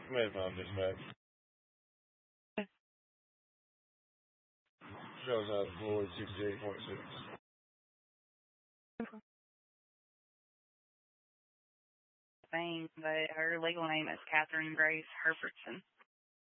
Marathon dispatch. Shows out Floyd 68.6. Thing, but her legal name is Catherine Grace Herbertson.